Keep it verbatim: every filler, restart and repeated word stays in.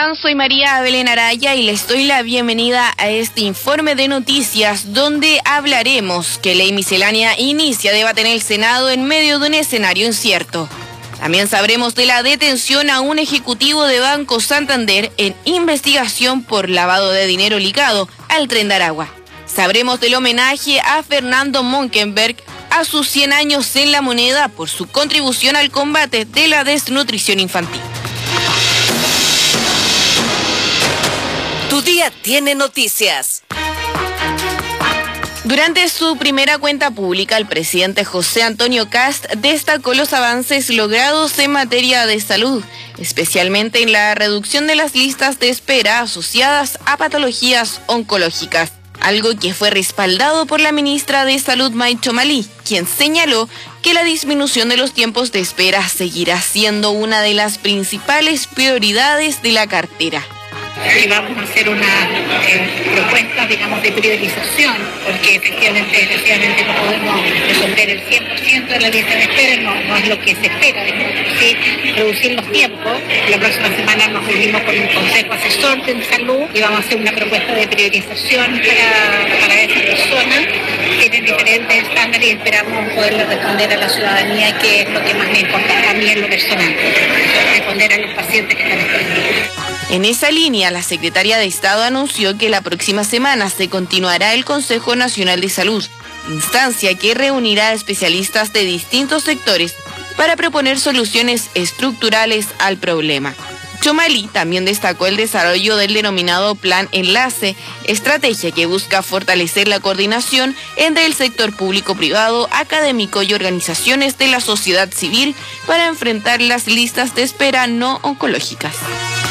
están? Soy María Belén Araya y les doy la bienvenida a este informe de noticias donde hablaremos que ley miscelánea inicia debate en el Senado en medio de un escenario incierto. También sabremos de la detención a un ejecutivo de Banco Santander en investigación por lavado de dinero ligado al Tren de Aragua. Sabremos del homenaje a Fernando Monkenberg a sus cien años en la moneda por su contribución al combate de la desnutrición infantil. Tu día tiene noticias. Durante su primera cuenta pública, el presidente José Antonio Kast destacó los avances logrados en materia de salud, especialmente en la reducción de las listas de espera asociadas a patologías oncológicas, algo que fue respaldado por la ministra de Salud, May Chomali, quien señaló que la disminución de los tiempos de espera seguirá siendo una de las principales prioridades de la cartera. Y vamos a hacer una eh, propuesta, digamos, de priorización, porque efectivamente, efectivamente no podemos resolver el cien por ciento de la lista de espera, no, no es lo que se espera, digamos, sí, reducir los tiempos. La próxima semana nos reunimos con un consejo asesor de salud y vamos a hacer una propuesta de priorización para, para esas personas. Tienen diferentes estándares y esperamos poderle responder a la ciudadanía, que es lo que más me importa a mí en lo personal, responder a los pacientes que están esperando. En esa línea, la secretaria de Estado anunció que la próxima semana se continuará el Consejo Nacional de Salud, instancia que reunirá a especialistas de distintos sectores para proponer soluciones estructurales al problema. Chomali también destacó el desarrollo del denominado Plan Enlace, estrategia que busca fortalecer la coordinación entre el sector público-privado, académico y organizaciones de la sociedad civil para enfrentar las listas de espera no oncológicas.